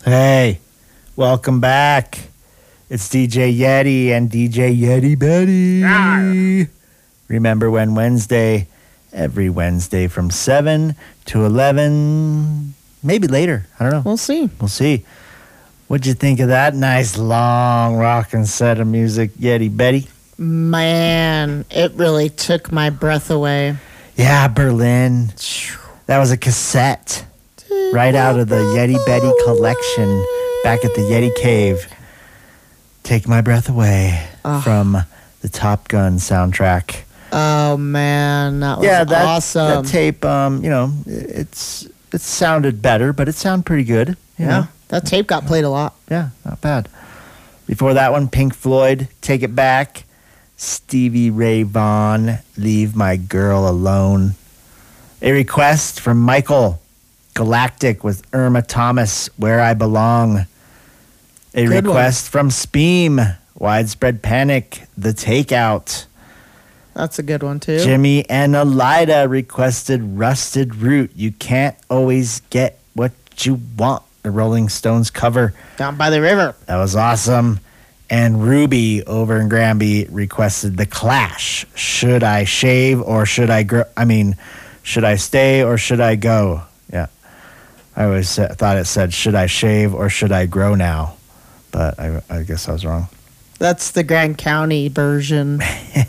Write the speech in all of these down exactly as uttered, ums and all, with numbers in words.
Hey, welcome back. It's D J Yeti and D J Yeti Betty. Arr. Remember when Wednesday, every Wednesday from seven to eleven, maybe later. I don't know. We'll see. We'll see. What'd you think of that nice long rockin' set of music, Yeti Betty? Man, it really took my breath away. Yeah, Berlin. That was a cassette right out of the Yeti Betty collection back at the Yeti Cave. Take My Breath Away Ugh. from the Top Gun soundtrack. Oh, man, that was Yeah, that, awesome. that tape, um, you know, it's it sounded better, but it sounded pretty good. You yeah, know? that tape got played a lot. Yeah, not bad. Before that one, Pink Floyd, Take It Back. Stevie Ray Vaughan, Leave My Girl Alone. A request from Michael Galactic with Irma Thomas, Where I Belong. A Good request from Speem, Widespread Panic, The Takeout. That's a good one, too. Jimmy and Elida requested Rusted Root. You can't always get what you want. The Rolling Stones cover. Down by the river. That was awesome. And Ruby over in Granby requested The Clash. Should I shave or should I grow? I mean, should I stay or should I go? Yeah. I always sa- thought it said, should I shave or should I grow now? But I, I guess I was wrong. That's the Grand County version.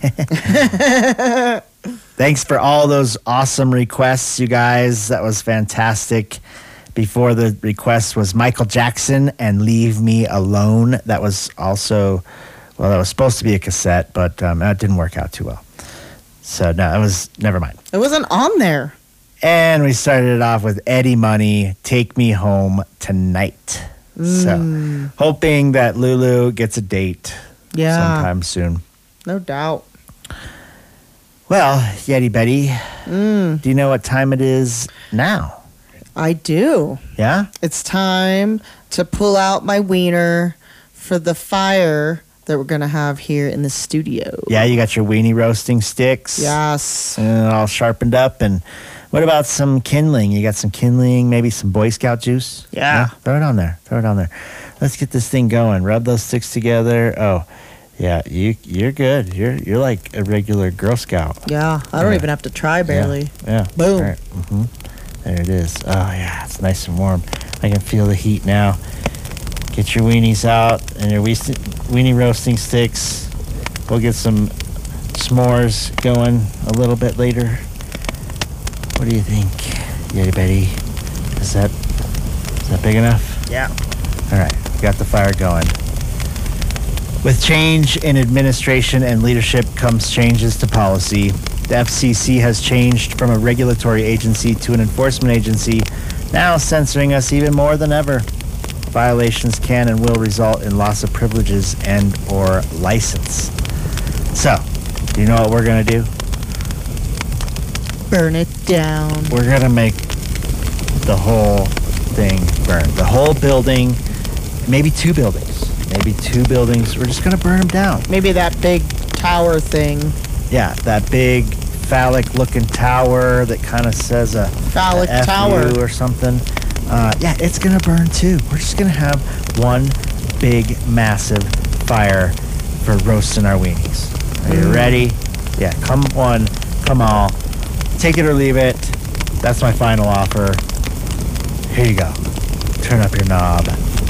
Thanks for all those awesome requests, you guys. That was fantastic. Before the request was Michael Jackson and Leave Me Alone. That was also, well, that was supposed to be a cassette, but um, that didn't work out too well. So, no, it was, never mind. It wasn't on there. And we started it off with Eddie Money, Take Me Home Tonight. Mm. So, hoping that Lulu gets a date Yeah. sometime soon. No doubt. Well, Yeti Betty, Mm, do you know what time it is now? I do. Yeah? It's time to pull out my wiener for the fire that we're going to have here in the studio. Yeah, you got your weenie roasting sticks. Yes. And all sharpened up. And what about some kindling? You got some kindling, maybe some Boy Scout juice? Yeah. Throw it on there. Throw it on there. Let's get this thing going. Rub those sticks together. Oh, yeah, you, you're good. You're you're like a regular Girl Scout. Yeah. I don't Yeah. even have to try barely. Yeah. Boom. All right. Mm-hmm. There it is. Oh, yeah, it's nice and warm. I can feel the heat now. Get your weenies out and your weenie weenie roasting sticks. We'll get some s'mores going a little bit later. What do you think, Yeti Betty? Is that is that big enough? Yeah. All right, we got the fire going. With change in administration and leadership comes changes to policy. The F C C has changed from a regulatory agency to an enforcement agency, now censoring us even more than ever. Violations can and will result in loss of privileges and or license. So, do you know what we're going to do? Burn it down. We're going to make the whole thing burn. The whole building, maybe two buildings. Maybe two buildings. We're just going to burn them down. Maybe that big tower thing. Yeah, that big phallic-looking tower that kind of says a Phallic a F tower. U or something. Uh, yeah, it's gonna burn too. We're just gonna have one big, massive fire for roasting our weenies. Are you Mm. ready? Yeah, come one, come all. Take it or leave it. That's my final offer. Here you go. Turn up your knob.